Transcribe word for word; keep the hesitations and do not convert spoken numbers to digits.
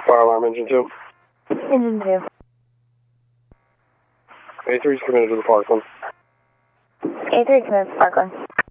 Fire alarm, engine two. Engine two. A three's committed to the Parkland. A three committed to Parkland.